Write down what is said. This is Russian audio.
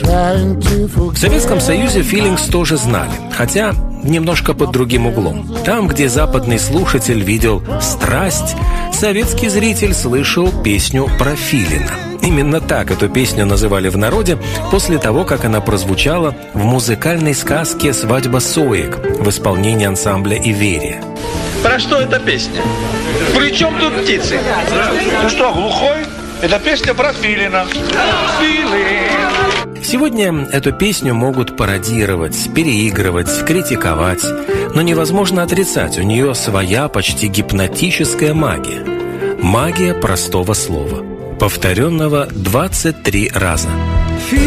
В Советском Союзе филингс тоже знали, хотя немножко под другим углом. Там, где западный слушатель видел страсть, советский зритель слышал песню про филина. Именно так эту песню называли в народе после того, как она прозвучала в музыкальной сказке «Свадьба Соек» в исполнении ансамбля «Иверия». Про что эта песня? При чем тут птицы? Ты что, глухой? Это песня про филина. Филин. Сегодня эту песню могут пародировать, переигрывать, критиковать, но невозможно отрицать, у нее своя почти гипнотическая магия. Магия простого слова, повторенного 23 раза.